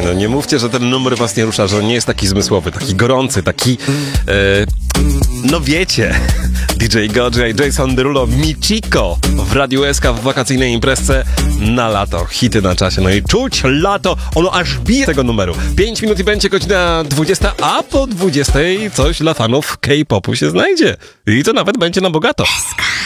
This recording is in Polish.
No nie mówcie, że ten numer was nie rusza, że on nie jest taki zmysłowy, taki gorący, taki... no wiecie, DJ Godzilla i Jason Derulo, Michiko w Radiu SK w wakacyjnej imprezce na lato. Hity na czasie, no i czuć lato, ono aż bije tego numeru. 5 minut i będzie godzina 20, a po 20 coś dla fanów K-popu się znajdzie. I to nawet będzie na bogato.